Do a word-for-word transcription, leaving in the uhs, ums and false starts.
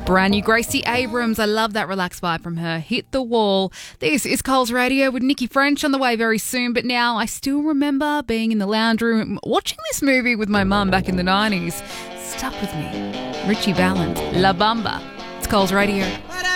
Brand new Gracie Abrams. I love that relaxed vibe from her. Hit the Wall. This is Coles Radio with Nikki French on the way very soon. But now I still remember being in the lounge room watching this movie with my mum back in the nineties. Stuck with me. Richie Valens, La Bamba. It's Coles Radio.